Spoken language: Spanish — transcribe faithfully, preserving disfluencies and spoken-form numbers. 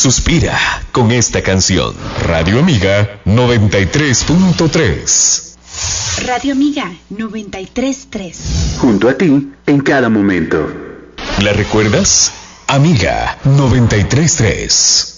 suspira con esta canción. Radio Amiga noventa y tres punto tres. Radio Amiga noventa y tres punto tres. Junto a ti en cada momento. ¿La recuerdas? Amiga noventa y tres punto tres.